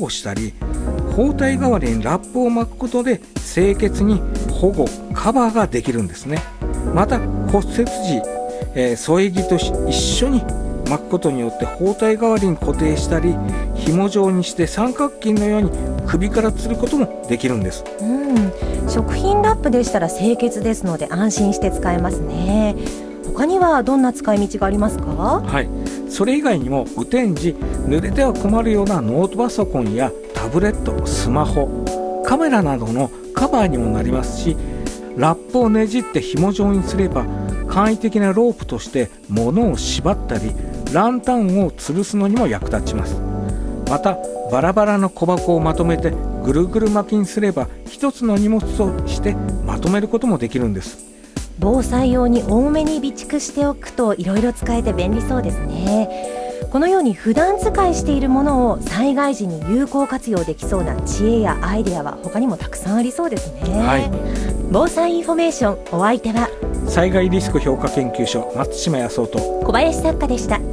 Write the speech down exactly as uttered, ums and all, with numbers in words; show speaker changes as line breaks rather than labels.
護したり、包帯代わりにラップを巻くことで清潔に保護カバーができるんですね。また骨折時、えー、添え木と一緒に巻くことによって包帯代わりに固定したり、紐状にして三角巾のように首からつることもできるんです。
うん、食品ラップでしたら清潔ですので安心して使えますね。他にはどんな使い道がありますか？
はい、それ以外にも雨天時濡れては困るようなノートパソコンやタブレット、スマホ、カメラなどのカバーにもなりますし、ラップをねじって紐状にすれば簡易的なロープとして物を縛ったり、ランタンを吊るすのにも役立ちます。またバラバラの小箱をまとめてぐるぐる巻きにすれば一つの荷物としてまとめることもできるんです。
防災用に多めに備蓄しておくといろいろ使えて便利そうですね。このように普段使いしているものを災害時に有効活用できそうな知恵やアイデアは他にもたくさんありそうですね。
はい、
防災インフォメーション、お相手は
災害リスク評価研究所松島康夫と
小林作家でした。